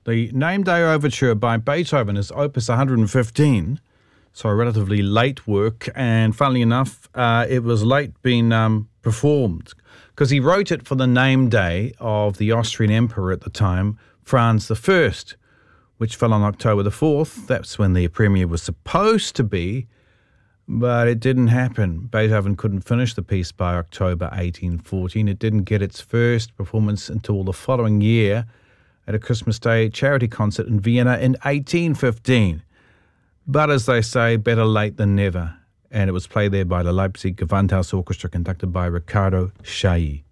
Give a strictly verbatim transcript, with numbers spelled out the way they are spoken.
The Name Day Overture by Beethoven is Opus one hundred fifteen, so a relatively late work, and funnily enough, uh, it was late being um, performed because he wrote it for the name day of the Austrian Emperor at the time, Franz the First, which fell on October the fourth. That's when the premiere was supposed to be, but it didn't happen. Beethoven couldn't finish the piece by October eighteen fourteen. It didn't get its first performance until the following year at a Christmas Day charity concert in Vienna in eighteen fifteen. But as they say, better late than never. And it was played there by the Leipzig Gewandhaus Orchestra, conducted by Riccardo Chailly.